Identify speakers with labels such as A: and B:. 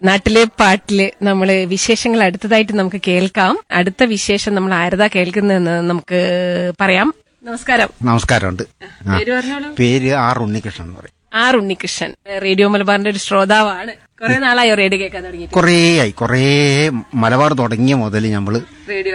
A: നാട്ടിലെ പാട്ടില് നമ്മള് വിശേഷങ്ങൾ അടുത്തതായിട്ട് നമുക്ക് കേൾക്കാം. അടുത്ത വിശേഷം നമ്മൾ ആരതാ കേൾക്കുന്നതെന്ന് നമുക്ക് പറയാം. നമസ്കാരം.
B: നമസ്കാരമുണ്ട്.
A: പേര് പറഞ്ഞോളൂ.
B: പേര് ആർ ഉണ്ണികൃഷ്ണൻ എന്ന് പറയും.
A: ആർ ഉണ്ണികൃഷ്ണൻ റേഡിയോ മലബാറിന്റെ ഒരു ശ്രോതാവാണ്. കുറെ നാളായോ റേഡിയോ കേൾക്കാൻ തുടങ്ങിയിട്ട്?
B: കുറേ മലബാർ തുടങ്ങിയ മുതൽ നമ്മള്
A: റേഡിയോ